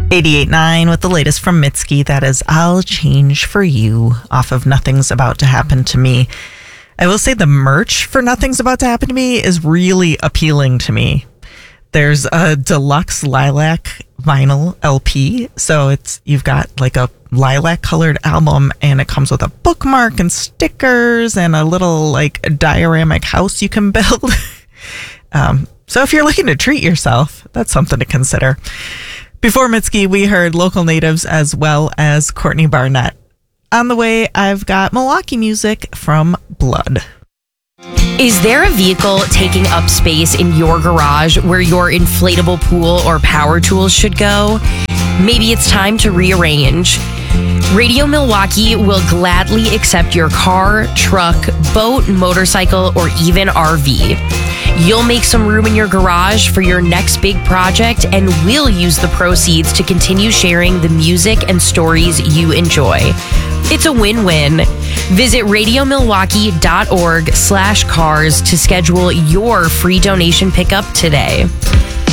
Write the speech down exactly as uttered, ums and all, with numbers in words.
eighty-eight point nine with the latest from Mitski. That is I'll Change for You off of Nothing's About to Happen to Me. I will say the merch for Nothing's About to Happen to Me is really appealing to me. There's a deluxe lilac vinyl L P. So it's you've got like a lilac colored album and it comes with a bookmark and stickers and a little like dioramic house you can build. um, so if you're looking to treat yourself, that's something to consider. Before Mitski, we heard Local Natives as well as Courtney Barnett. On the way, I've got Milwaukee music from Blood. Is there a vehicle taking up space in your garage where your inflatable pool or power tools should go? Maybe it's time to rearrange. Radio Milwaukee will gladly accept your car, truck, boat, motorcycle, or even R V. You'll make some room in your garage for your next big project, and we'll use the proceeds to continue sharing the music and stories you enjoy. It's a win-win. Visit radiomilwaukee.org slash cars to schedule your free donation pickup today.